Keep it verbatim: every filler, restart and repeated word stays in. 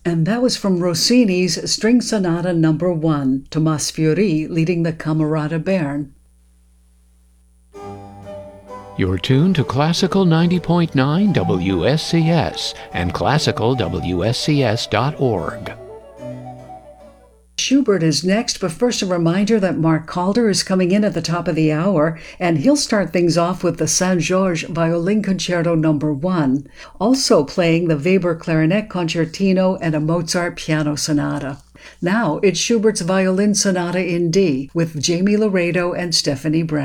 And that was from Rossini's String Sonata Number One, Tomás Fiori leading the Camerata Bern. You're tuned to Classical ninety point nine W S C S and classical W S C S dot org. Schubert is next, but first a reminder that Mark Calder is coming in at the top of the hour, and he'll start things off with the Saint-Georges Violin Concerto Number One, also playing the Weber Clarinet Concertino and a Mozart Piano Sonata. Now it's Schubert's Violin Sonata in D with Jamie Laredo and Stephanie Brown.